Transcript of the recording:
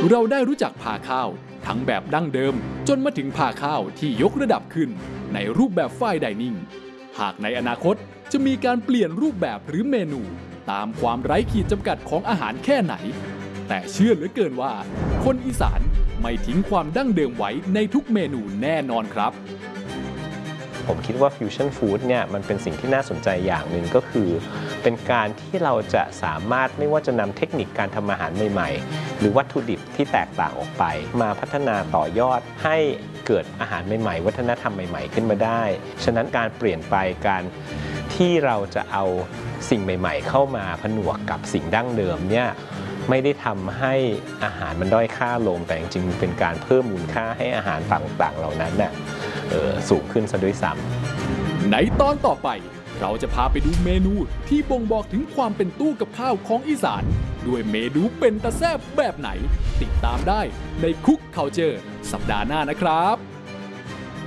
เราได้รู้จักพาข้าวทั้งแบบดั้งเดิมจนมาถึงพาข้าวที่ยกระดับขึ้นในรูปแบบไฟน์ไดนิ่งหากในอนาคตจะมีการเปลี่ยนรูปแบบหรือเมนูตามความไร้ขีดจำกัดของอาหารแค่ไหนแต่เชื่อเหลือเกินว่าคนอีสานไม่ทิ้งความดั้งเดิมไว้ในทุกเมนูแน่นอนครับผมคิดว่าฟิวชั่นฟู้ดเนี่ยมันเป็นสิ่งที่น่าสนใจอย่างหนึ่งก็คือเป็นการที่เราจะสามารถไม่ว่าจะนำเทคนิคการทำอาหารใหม่ๆหรือวัตถุดิบที่แตกต่างออกไปมาพัฒนาต่อยอดให้เกิดอาหารใหม่ๆวัฒนธรรมใหม่ๆขึ้นมาได้ฉะนั้นการเปลี่ยนไปการที่เราจะเอาสิ่งใหม่ๆเข้ามาผนวกกับสิ่งดั้งเดิมเนี่ยไม่ได้ทำให้อาหารมันด้อยค่าลงแต่จริงๆเป็นการเพิ่มมูลค่าให้อาหารต่างๆเหล่านั้นน่ะสูงขึ้นซะด้วยซ้ำในตอนต่อไปเราจะพาไปดูเมนูที่บ่งบอกถึงความเป็นตู้กับข้าวของอีสานด้วยเมนูเป็นตะแซ่บแบบไหนติดตามได้ในคุกคัลเจอร์สัปดาห์หน้านะครับ